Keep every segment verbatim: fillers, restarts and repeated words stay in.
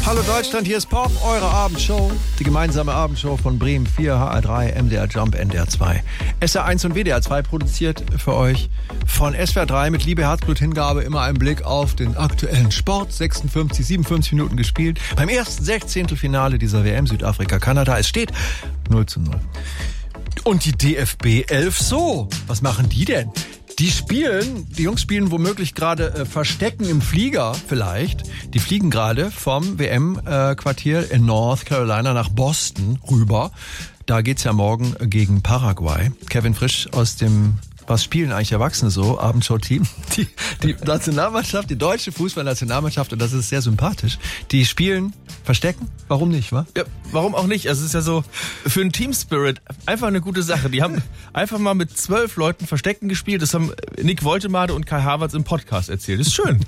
Hallo Deutschland, hier ist Pop, eure Abendshow. Die gemeinsame Abendshow von Bremen vier, H R drei, M D R Jump, N D R zwei. S R eins und W D R zwei produziert für euch von S W R drei mit Liebe, Herzblut, Hingabe. Immer ein Blick auf den aktuellen Sport. sechsundfünfzig, siebenundfünfzig Minuten gespielt. Beim ersten Sechzehntelfinale dieser W M Südafrika, Kanada. Es steht null zu null. Und die D F B elf so. Was machen die denn? Die spielen, die Jungs spielen womöglich gerade äh, Verstecken im Flieger vielleicht. Die fliegen gerade vom W M-Quartier in North Carolina nach Boston rüber. Da geht's ja morgen gegen Paraguay. Kevin Frisch aus dem Was spielen eigentlich Erwachsene so? Abendshow-Team. Die, die Nationalmannschaft, die deutsche Fußballnationalmannschaft, und das ist sehr sympathisch, die spielen Verstecken. Warum nicht, wa? Ja, warum auch nicht? Also es ist ja so für einen Team-Spirit einfach eine gute Sache. Die haben einfach mal mit zwölf Leuten Verstecken gespielt. Das haben Nick Woltemade und Kai Havertz im Podcast erzählt. Das ist schön.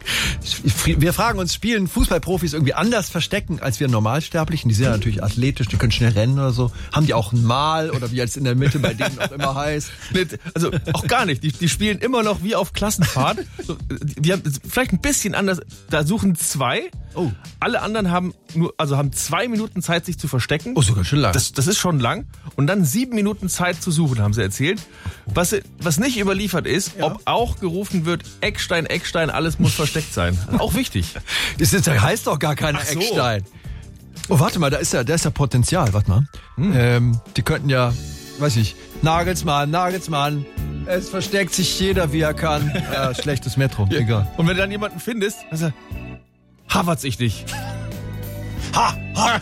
Wir fragen uns, spielen Fußballprofis irgendwie anders Verstecken als wir Normalsterblichen? Die sind ja natürlich athletisch, die können schnell rennen oder so. Haben die auch ein Mal oder wie jetzt in der Mitte bei denen auch immer heißt? Also auch gar nicht. Die, die spielen immer noch wie auf Klassenfahrt. So, die, die haben vielleicht ein bisschen anders. Da suchen zwei. Oh. Alle anderen haben nur, also haben zwei Minuten Zeit, sich zu verstecken. Oh, sogar schon lang. Das, das ist schon lang. Und dann sieben Minuten Zeit zu suchen, haben sie erzählt. Was, was nicht überliefert ist, ja. Ob auch gerufen wird, Eckstein, Eckstein, alles muss versteckt sein. Auch wichtig. Das ist, heißt doch gar keiner so. Eckstein. Oh, warte mal, da ist ja, da ist ja Potenzial. Warte mal. Hm. Ähm, die könnten ja, weiß ich, Nagelsmann, Nagelsmann. Es versteckt sich jeder, wie er kann. Ja, schlechtes Metro, ja. Egal. Und wenn du dann jemanden findest, also Havertz ich dich. Ha, ha.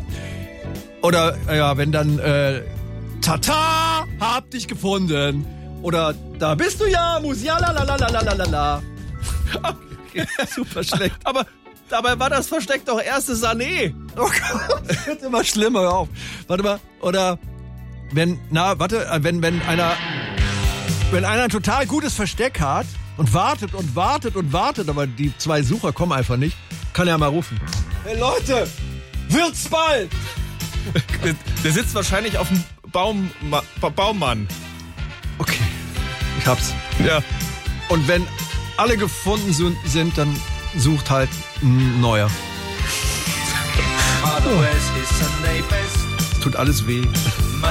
Oder ja, wenn dann äh, Tata, hab dich gefunden. Oder da bist du ja, Musiala, la la la la la la. Okay, super schlecht. Aber dabei war das Versteck doch erste Sané. Oh Gott, das wird immer schlimmer, hör auf. Warte mal, oder wenn, na, warte, wenn, wenn einer, wenn einer ein total gutes Versteck hat und wartet und wartet und wartet, aber die zwei Sucher kommen einfach nicht, kann er mal rufen. Hey Leute, wird's bald? Der, der sitzt wahrscheinlich auf dem Baum, ba, Baummann. Okay, ich hab's. Ja. Und wenn alle gefunden sind, dann sucht halt ein neuer. Oh. Tut alles weh.